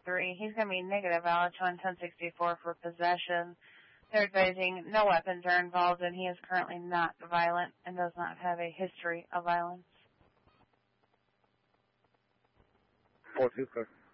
3. He's going to be negative Alex on 1064 for possession. They're advising no weapons are involved, and he is currently not violent and does not have a history of violence. 4-2, clear.